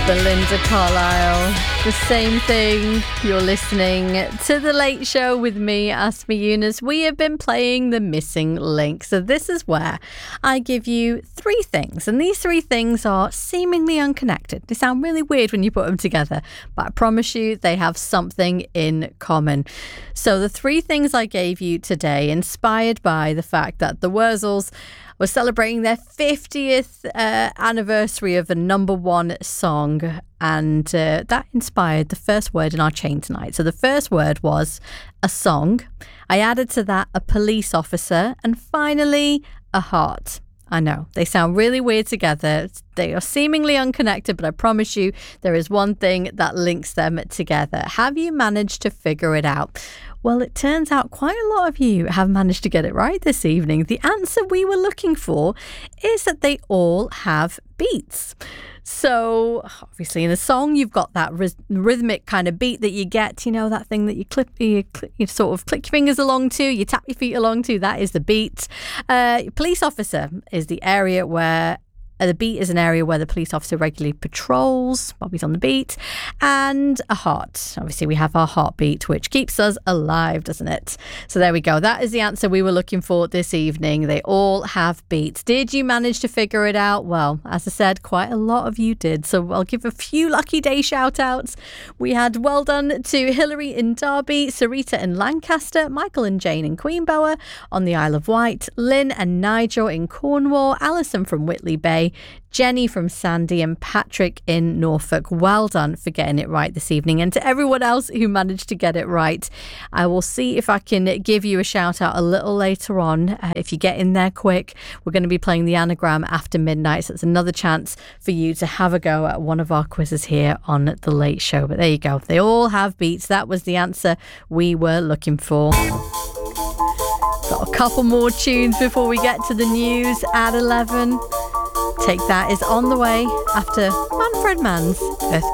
Belinda Carlisle. The same thing. You're listening to The Late Show with me, Asma Yunus. We have been playing The Missing Link. So this is where I give you three things. And these three things are seemingly unconnected. They sound really weird when you put them together, but I promise you they have something in common. So the three things I gave you today, inspired by the fact that the Wurzels were celebrating their 50th anniversary of the number one song, and that inspired the first word in our chain tonight. So the first word was a song. I added to that a police officer, and finally a heart. I know, they sound really weird together. They are seemingly unconnected, but I promise you there is one thing that links them together. Have you managed to figure it out? Well, it turns out quite a lot of you have managed to get it right this evening. The answer we were looking for is that they all have beats. So obviously in a song, you've got that rhythmic kind of beat that you get, you know, that thing that you sort of click your fingers along to, you tap your feet along to, that is the beat. Police officer is the area where the beat is an area where the police officer regularly patrols, Bobby's on the beat, and a heart. Obviously, we have our heartbeat, which keeps us alive, doesn't it? So there we go. That is the answer we were looking for this evening. They all have beats. Did you manage to figure it out? Well, as I said, quite a lot of you did. So I'll give a few lucky day shout outs. We had well done to Hilary in Derby, Sarita in Lancaster, Michael and Jane in Queenbower on the Isle of Wight, Lynn and Nigel in Cornwall, Alison from Whitley Bay, Jenny from Sandy, and Patrick in Norfolk. Well done for getting it right this evening. And to everyone else who managed to get it right, I will see if I can give you a shout out a little later on. If you get in there quick, we're going to be playing the anagram after midnight. So it's another chance for you to have a go at one of our quizzes here on The Late Show. But there you go. They all have beats. That was the answer we were looking for. Got a couple more tunes before we get to the news at 11. Take That is on the way after Manfred Mann's Earth